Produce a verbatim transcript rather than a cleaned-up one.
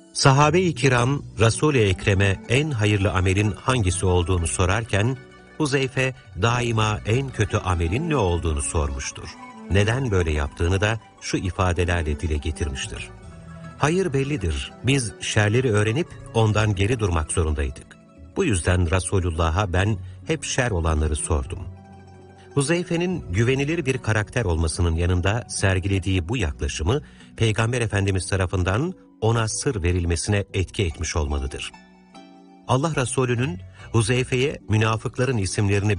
Sahabe-i kiram, Resul-i Ekrem'e en hayırlı amelin hangisi olduğunu sorarken, Huzeyfe daima en kötü amelin ne olduğunu sormuştur. Neden böyle yaptığını da şu ifadelerle dile getirmiştir. Hayır bellidir, biz şerleri öğrenip ondan geri durmak zorundaydık. Bu yüzden Resulullah'a ben hep şer olanları sordum. Huzeyfe'nin güvenilir bir karakter olmasının yanında sergilediği bu yaklaşımı, Peygamber Efendimiz tarafından ona sır verilmesine etki etmiş olmalıdır. Allah Resulü'nün Huzeyfe'ye münafıkların isimlerini